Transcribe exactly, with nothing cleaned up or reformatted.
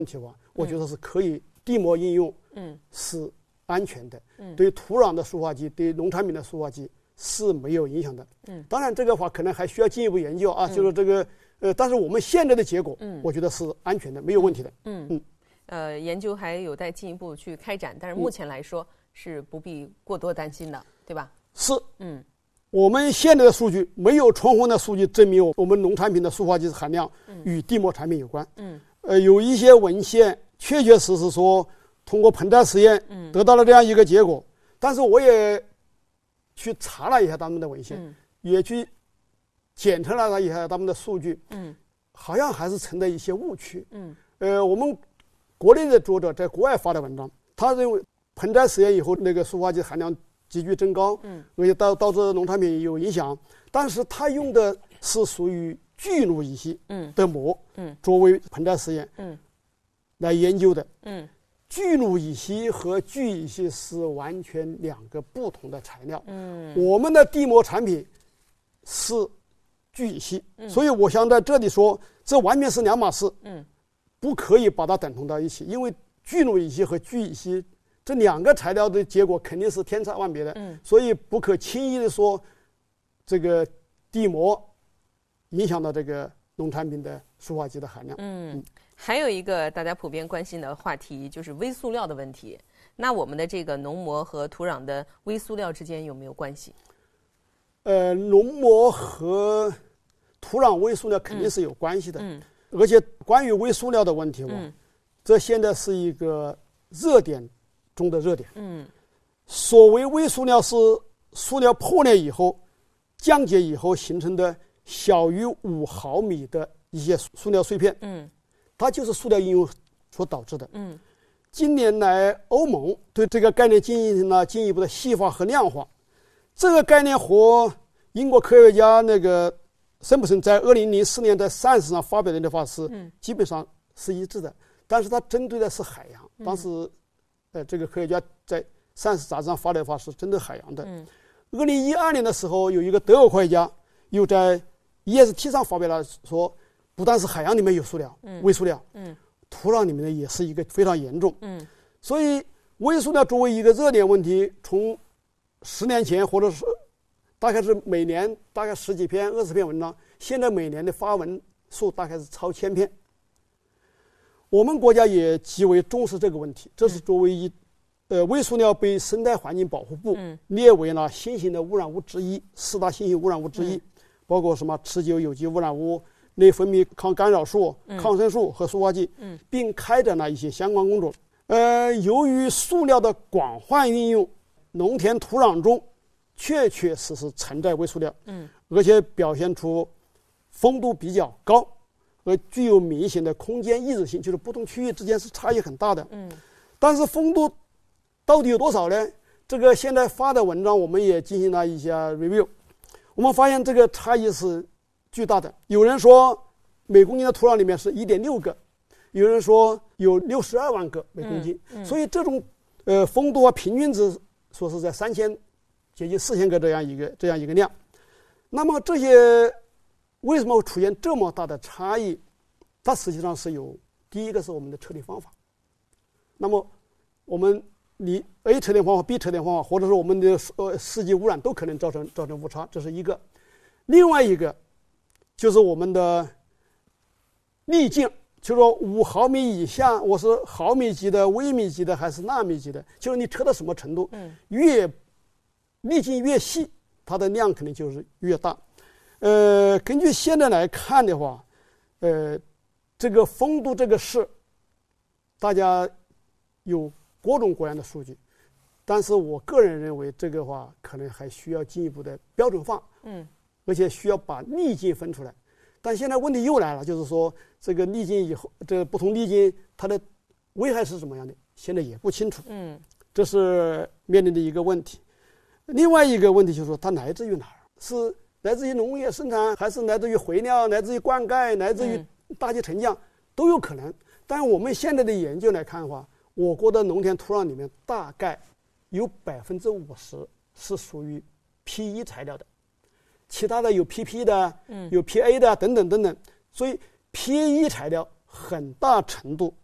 题的话，我觉得是可以地膜应用， 嗯， 是安全的， 嗯， 对土壤的塑化剂，对农产品的塑化剂是没有影响的， 嗯， 当然这个话可能还需要进一步研究啊， 嗯、 就是这个呃，但是我们现在的结果， 嗯， 我觉得是安全的，没有问题的， 嗯嗯， 呃，研究还有待进一步去开展，但是目前来说是不必过多担心的，对吧？ 是， 嗯。 我们现在的数据没有充分的数据证明我们农产品的塑化剂含量与地膜产品有关。 嗯， 呃，有一些文献确确实实说通过盆栽实验得到了这样一个结果，嗯、但是我也去查了一下他们的文献， 嗯、 也去检测了一下他们的数据， 嗯， 好像还是存在一些误区。 嗯， 呃，我们国内的作者在国外发的文章，他认为盆栽实验以后那个塑化剂含量急剧增高， 嗯， 而且导导致农产品有影响，但是他用的是属于聚氯乙烯的膜， 嗯， 作为盆栽实验， 嗯， 来研究的， 嗯， 聚氯乙烯和聚乙烯是完全两个不同的材料， 嗯， 我们的地膜产品是聚乙烯， 嗯， 所以我想在这里说，这完全是两码事， 嗯， 不可以把它等同到一起，因为聚氯乙烯和聚乙烯这两个材料的结果肯定是天差万别的， 嗯， 所以不可轻易的说这个地膜影响到这个农产品的塑化剂的含量。 嗯，嗯还有一个大家普遍关心的话题就是微塑料的问题。那我们的这个农膜和土壤的微塑料之间有没有关系？ 呃，农膜和土壤微塑料肯定是有关系的， 嗯， 而且关于微塑料的问题， 嗯， 这现在是一个热点中的热点。 嗯， 所谓微塑料是塑料破裂以后、降解以后形成的小于五毫米的一些塑料碎片。 嗯， 它就是塑料应用所导致的。 嗯， 近年来欧盟对这个概念进行了进一步的细化和量化。这个概念和英国科学家那个森普森在二零零四年在 Science 上发表的话是基本上是一致的，但是它针对的是海洋。当时，呃，这个科学家在 Science 杂志上发的话是针对海洋的。二零一二年的时候，有一个德国科学家又在 E S T 上发表了说，不但是海洋里面有塑料、微塑料，土壤里面的也是一个非常严重。所以微塑料作为一个热点问题，从十年前或者是大概是每年大概十几篇、二十篇文章，现在每年的发文数大概是超千篇。我们国家也极为重视这个问题，这是作为一呃微塑料被生态环境保护部列为了新型的污染物之一，四大新型污染物之一，包括什么持久有机污染物、内分泌抗干扰素、抗生素和塑化剂，并开展了一些相关工作。呃，由于塑料的广泛运用，农田土壤中确确实实存在微塑料，嗯，而且表现出丰度比较高，而具有明显的空间异质性，就是不同区域之间是差异很大的，嗯，但是丰度到底有多少呢？这个现在发的文章我们也进行了一下 review， 我们发现这个差异是巨大的。有人说每公斤的土壤里面是 一点六个，有人说有六十二万个每公斤，嗯嗯、所以这种呃丰度啊平均值说是在三千接近四千个这样一个这样一个量。那么这些为什么会出现这么大的差异？它实际上是有第一个是我们的测定方法。那么我们你 A 测定方法 B 测定方法，或者说我们的呃四级污染都可能造成造成误差，这是一个。另外一个就是我们的粒径，就是说五毫米以下，我是毫米级的、微米级的还是纳米级的，就是你测到什么程度，嗯，越粒径越细，它的量肯定就是越大。呃，根据现在来看的话，呃，这个丰度这个事，大家有各种各样的数据，但是我个人认为这个话可能还需要进一步的标准化，嗯，而且需要把粒径分出来。但现在问题又来了，就是说这个粒径以后，这个不同粒径它的危害是怎么样的，现在也不清楚，嗯，这是面临的一个问题。另外一个问题就是说它来自于哪儿？是来自于农业生产，还是来自于肥料，来自于灌溉，来自于大气沉降，都有可能。但我们现在的研究来看的话，我国的农田土壤里面大概有百分之五十是属于 P 一 材料的，其他的有 P P 的，有 P A 的等等等等。所以 P 一 材料很大程度